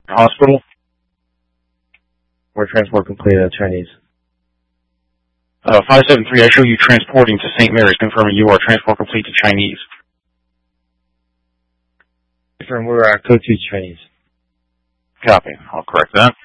Hospital. Or transport completed, Chinese. 573, I show you transporting to St. Mary's, confirming you are transport complete to Chinese. Confirm we're at code 2 Chinese. Copy. I'll correct that.